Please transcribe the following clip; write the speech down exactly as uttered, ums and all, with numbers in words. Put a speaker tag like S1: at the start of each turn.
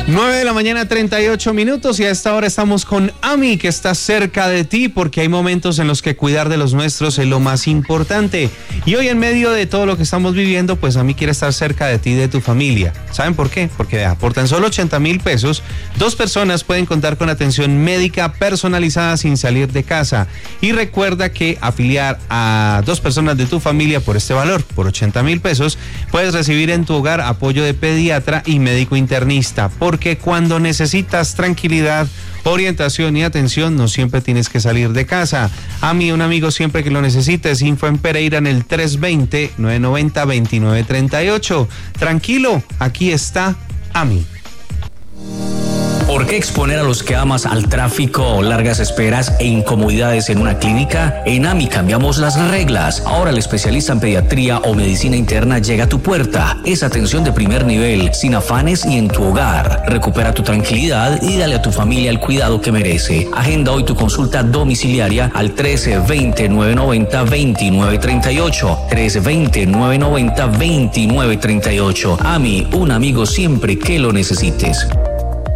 S1: nueve de la mañana, treinta y ocho minutos, y a esta hora estamos con Ami, que está cerca de ti, porque hay momentos en los que cuidar de los nuestros es lo más importante. Y hoy, en medio de todo lo que estamos viviendo, pues Ami quiere estar cerca de ti y de tu familia. ¿Saben por qué? Porque vea, por tan solo ochenta mil pesos, dos personas pueden contar con atención médica personalizada sin salir de casa. Y recuerda que afiliar a dos personas de tu familia por este valor, por ochenta mil pesos, puedes recibir en tu hogar apoyo de pediatra y médico internista. Porque cuando necesitas tranquilidad, orientación y atención, no siempre tienes que salir de casa. A mí, un amigo siempre que lo necesites, info en Pereira en el tres veinte, nueve noventa, veintinueve treinta y ocho. Tranquilo, aquí está Ami.
S2: ¿Por qué exponer a los que amas al tráfico, largas esperas e incomodidades en una clínica? En Ami cambiamos las reglas. Ahora el especialista en pediatría o medicina interna llega a tu puerta. Es atención de primer nivel, sin afanes y en tu hogar. Recupera tu tranquilidad y dale a tu familia el cuidado que merece. Agenda hoy tu consulta domiciliaria al trece veinte, nueve noventa, veintinueve treinta y ocho. trece veinte, nueve noventa, veintinueve treinta y ocho. Ami, un amigo siempre que lo necesites.